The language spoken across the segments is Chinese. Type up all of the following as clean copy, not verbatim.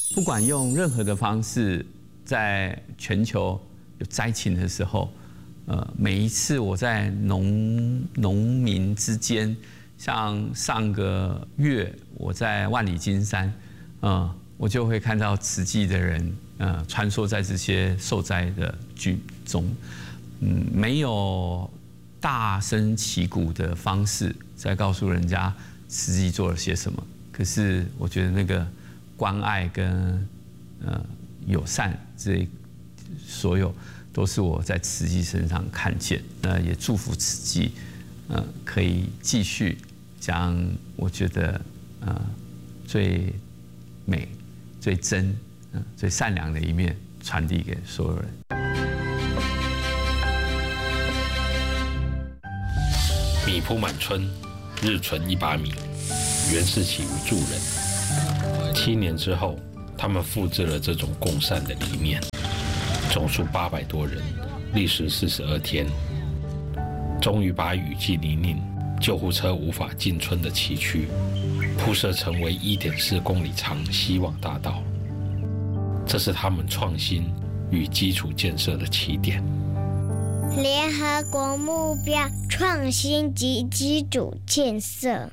不管用任何的方式，在全球有灾情的时候，每一次我在农民之间，像上个月我在万里金山，我就会看到慈济的人，穿梭在这些受灾的居中，没有大声旗鼓的方式在告诉人家慈济做了些什么，可是我觉得那个关爱跟友善，这所有都是我在慈济身上看见。也祝福慈济，可以继续将我觉得最美、最真、最善良的一面传递给所有人。 米铺满村，日存1把米，原是起于助人。7年之后，他们复制了这种共善的理念，总数800多人，历时42天，终于把雨季泥泞、救护车无法进村的崎岖，铺设成为1.4公里长希望大道。这是他们创新与基础建设的起点。 联合国目标创新及基础建设。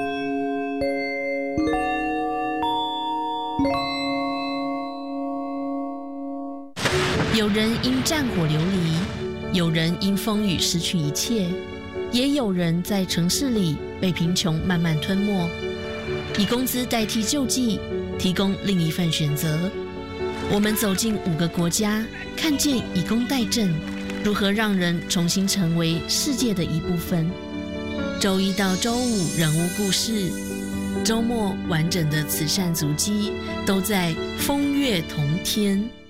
有人因战火流离，有人因风雨失去一切，也有人在城市里被贫穷慢慢吞没，以工资代替救济，提供另一份选择。我们走进5个国家，看见以工代赈如何让人重新成为世界的一部分。周1到周5人物故事，周末完整的慈善足迹，都在风月同天。